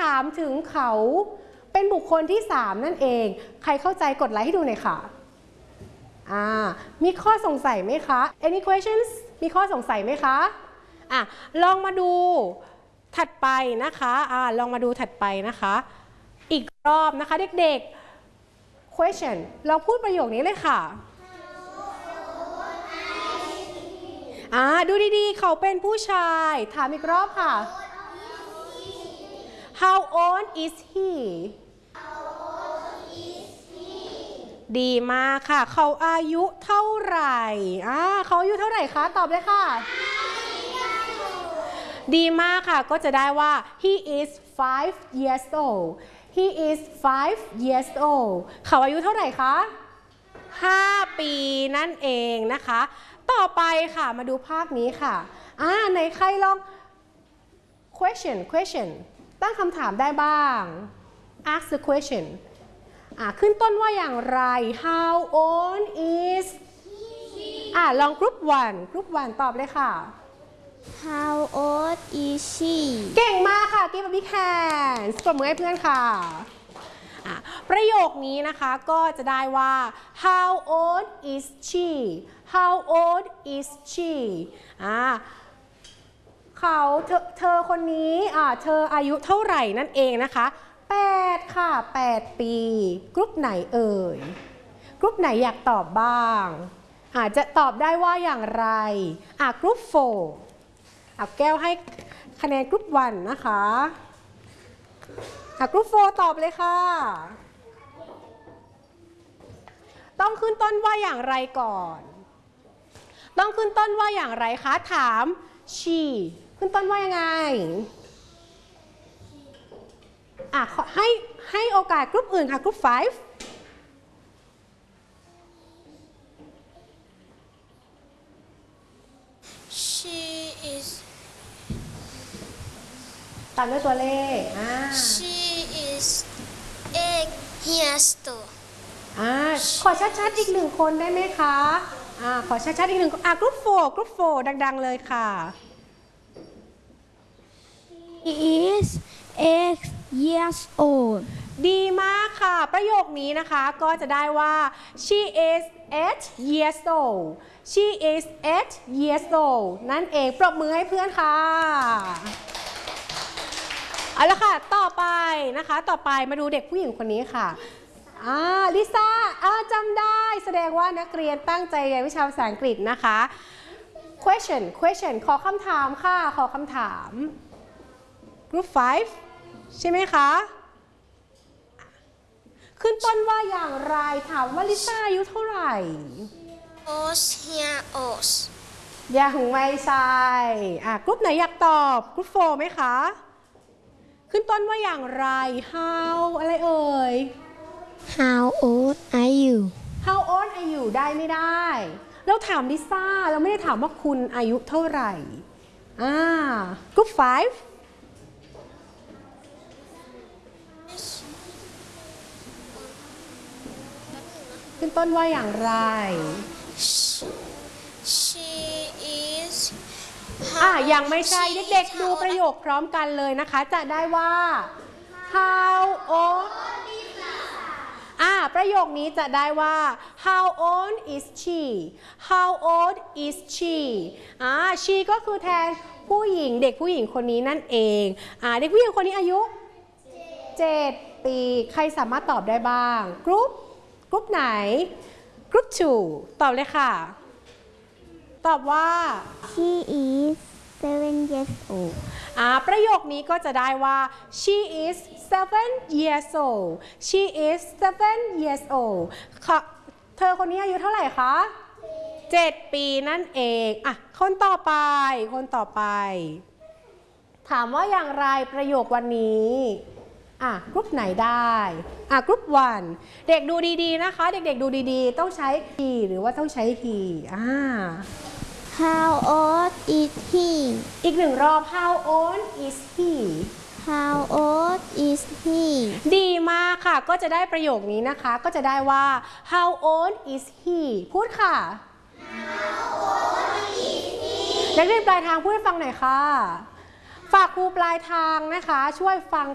ถามถึงเขาเป็นบุคคลที่3นั่นเองใครเข้าใจกดไลค์ให้ดูหน่อยค่ะมีข้อสงสัยไหมคะ Any questions มีข้อสงสัยไหมคะลองมาดูถัดไปนะคะลองมาดูถัดไปนะคะอีกรอบนะคะเด็กๆ question ลองพูดประโยคนี้เลยค่ะดูดีๆเขาเป็นผู้ชายถามอีกรอบค่ะ How old is he ดีมากค่ะเขาอายุเท่าไหร่เขาอายุเท่าไหร่คะตอบเลยค่ะดีมากค่ะก็จะได้ว่า he is 5 years old he is 5 years old เขาอายุเท่าไหร่คะ5 ปีนั่นเองนะคะต่อไปค่ะมาดูภาพนี้ค่ะไหนใครลอง question ตั้งคำถามได้บ้าง ask the question ขึ้นต้นว่าอย่างไร how old is ลอง group 1 ตอบเลยค่ะ How old is she เก่งมากค่ะ give a big hand ปรบมือให้เพื่อนค่ะประโยคนี้นะคะก็จะได้ว่า how old is she how old is she เธอคนนี้เธออายุเท่าไหร่นั่นเองนะคะ8ค่ะ8 ปีกรุ๊ปไหนเอ่ยกรุ๊ปไหนอยากตอบบ้างจะตอบได้ว่าอย่างไรกรุ๊ป4แก้วให้คะแนนกรุ๊ป1นะคะกรุ๊ป4ตอบเลยค่ะต้องขึ้นต้นว่าอย่างไรก่อนต้องขึ้นต้นว่าอย่างไรคะถาม she ขึ้นต้นว่ายังไงให้โอกาสกรุ๊ปอื่นค่ะกรุ๊ป5ตามด้วยตัวเลข She is 8 years old ขอชัดๆอีก1คนได้ไหมคะขอชัดๆอีก1คนกรุ๊ป4ดังๆเลยค่ะ She is 8 years old ดีมากค่ะประโยคนี้นะคะก็จะได้ว่า she is 8 years old she is 8 years old นั่นเองปรบมือให้เพื่อนค่ะเอาละค่ะต่อไปนะคะต่อไปมาดูเด็กผู้หญิงคนนี้ค่ะลิซ่าจำได้แสดงว่านักเรียนตั้งใจเรียนวิชาภาษาอังกฤษนะคะ question ขอคำถามค่ะขอคำถาม group 5ใช่ไหมคะขึ้นต้นว่าอย่างไรถามว่าลิซ่าอายุเท่าไหร่ยังไม่ใช่กรุ๊ปไหนอยากตอบกรุ๊ป4ไหมคะขึ้นต้นว่าอย่างไร how อะไรเอ่ย How old are you How old are you ได้ไม่ได้เราถามลิซ่าเราไม่ได้ถามว่าคุณอายุเท่าไหร่กรุ๊ป5ขึ้นต้นว่าอย่างไร She is ยังไม่ใช่เด็กๆดูประโยคพร้อมกันเลยนะคะจะได้ว่า How old ประโยคนี้จะได้ว่า How old is she How old is she she ก็คือแทนผู้หญิงเด็กผู้หญิงคนนี้นั่นเองเด็กผู้หญิงคนนี้อายุ7 ปีใครสามารถตอบได้บ้างกรุ๊ปไหนกรุ๊ป2ตอบเลยค่ะตอบว่า She is 7 years old ประโยคนี้ก็จะได้ว่า she is 7 years old she is 7 years old เธอคนนี้อายุเท่าไหร่คะ7 ปีนั่นเองคนต่อไปถามว่าอย่างไรประโยควันนี้กรุ๊ปไหนได้กรุ๊ป1เด็กดูดีๆนะคะเด็กๆดูดีๆต้องใช้ he หรือว่าต้องใช้ he How old is he อีก1 รอบ How old is he How old is he ดีมากค่ะก็จะได้ประโยคนี้นะคะก็จะได้ว่า How old is he พูดค่ะ How old is he นักเรียนปลายทางพูดให้ฟังหน่อยค่ะฝากครูปลายทางนะคะช่วยฟัง